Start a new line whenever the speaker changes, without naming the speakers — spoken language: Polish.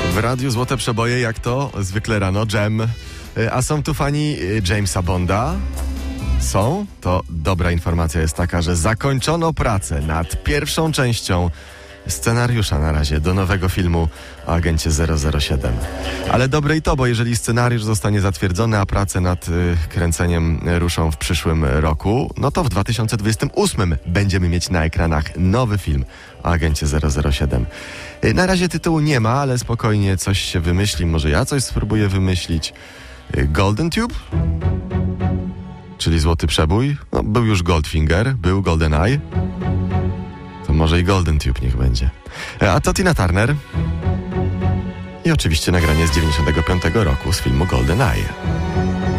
W radiu Złote Przeboje, jak to zwykle rano, Jam. A są tu fani Jamesa Bonda? Są? To dobra informacja jest taka, że zakończono pracę nad pierwszą częścią scenariusza na razie do nowego filmu o agencie 007. Ale dobre i to, bo jeżeli scenariusz zostanie zatwierdzony, a prace nad kręceniem ruszą w przyszłym roku, no to w 2028 będziemy mieć na ekranach nowy film o agencie 007. Na razie tytułu nie ma, ale spokojnie coś się wymyśli. Może ja coś spróbuję wymyślić. Golden Tube? Czyli Złoty Przebój? No, był już Goldfinger, był GoldenEye. To może i Golden Tube niech będzie. A to Tina Turner. I oczywiście nagranie z 95 roku z filmu GoldenEye.